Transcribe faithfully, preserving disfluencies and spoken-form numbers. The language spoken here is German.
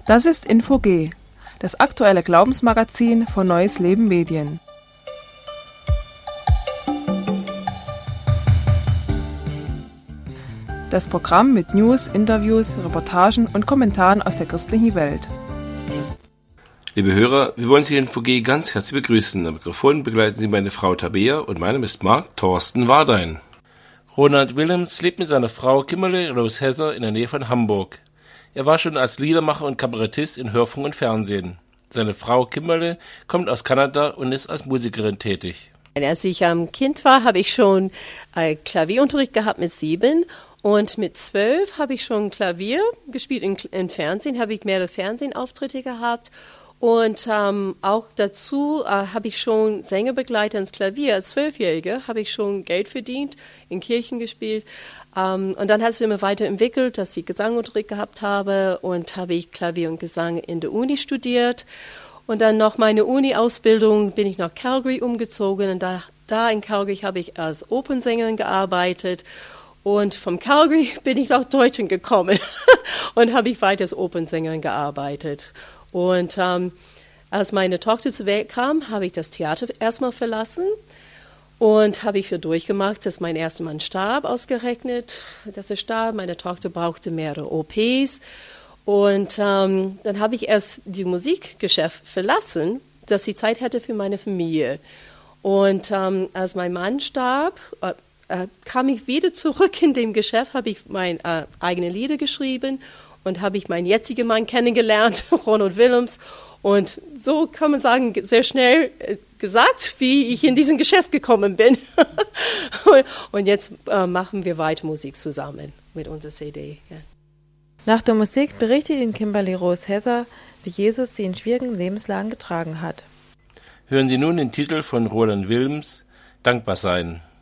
Das ist Info G, das aktuelle Glaubensmagazin von Neues Leben Medien. Das Programm mit News, Interviews, Reportagen und Kommentaren aus der christlichen Welt. Liebe Hörer, wir wollen Sie in Info G ganz herzlich begrüßen. Am Mikrofon begleiten Sie meine Frau Tabea und mein Name ist Marc Thorsten Wardein. Ronald Willems lebt mit seiner Frau Kimberly Rose Hesser in der Nähe von Hamburg. Er war schon als Liedermacher und Kabarettist in Hörfunk und Fernsehen. Seine Frau Kimberly kommt aus Kanada und ist als Musikerin tätig. Als ich ähm, Kind war, habe ich schon äh, Klavierunterricht gehabt mit sieben. Und mit zwölf habe ich schon Klavier gespielt. In, in Fernsehen habe ich mehrere Fernsehauftritte gehabt. Und ähm, auch dazu äh, habe ich schon Sänger begleitet ans Klavier. Als Zwölfjährige habe ich schon Geld verdient, in Kirchen gespielt. Ähm, und dann hat es immer weiterentwickelt, dass ich Gesangunterricht gehabt habe. Und habe ich Klavier und Gesang in der Uni studiert. Und dann noch meine Uni-Ausbildung bin ich nach Calgary umgezogen. Und da, da in Calgary habe ich als Opernsängerin gearbeitet. Und vom Calgary bin ich nach Deutschland gekommen und habe ich weiter als Opernsängerin gearbeitet. Und ähm, als meine Tochter zur Welt kam, habe ich das Theater erstmal verlassen und habe ich für durchgemacht, dass mein erster Mann starb, ausgerechnet, dass er starb. Meine Tochter brauchte mehrere O Ps. Und ähm, dann habe ich erst die Musikgeschäft verlassen, dass ich Zeit hatte für meine Familie. Und ähm, als mein Mann starb, äh, äh, kam ich wieder zurück in dem Geschäft, habe ich meine äh, eigenen Lieder geschrieben und habe ich meinen jetzigen Mann kennengelernt, Ronald Willems. Und so kann man sagen, sehr schnell äh, gesagt, wie ich in diesem Geschäft gekommen bin. Und jetzt äh, machen wir weiter Musik zusammen mit unserer C D. Ja. Nach der Musik berichtet Ihnen Kimberly Rose Hesser, wie Jesus sie in schwierigen Lebenslagen getragen hat. Hören Sie nun den Titel von Roland Willems, Dankbar sein.